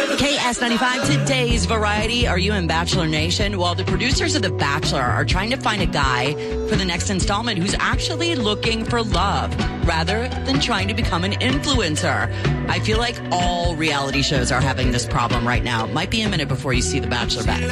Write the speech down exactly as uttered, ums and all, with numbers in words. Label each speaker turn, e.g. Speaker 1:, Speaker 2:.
Speaker 1: K S ninety-five, today's variety. Are you in Bachelor Nation? Well, the producers of The Bachelor are trying to find a guy for the next installment who's actually looking for love rather than trying to become an influencer. I feel like all reality shows are having this problem right now. Might be a minute before you see The Bachelor back.